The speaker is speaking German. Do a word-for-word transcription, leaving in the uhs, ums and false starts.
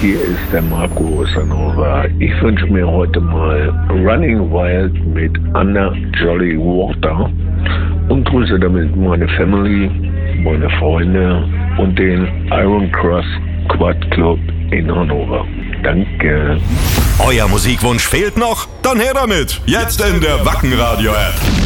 Hier ist der Marco aus Hannover. Ich wünsche mir heute mal Running Wild mit Anna Jolly Water und grüße damit meine Family, meine Freunde und den Iron Cross Quad Club in Hannover. Danke. Euer Musikwunsch fehlt noch? Dann her damit. Jetzt in der Wacken Radio App.